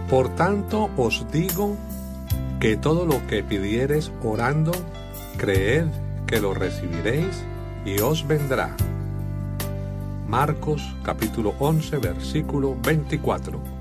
Por tanto os digo que todo lo que pidiereis orando, creed que lo recibiréis y os vendrá. Marcos capítulo 11, versículo 24.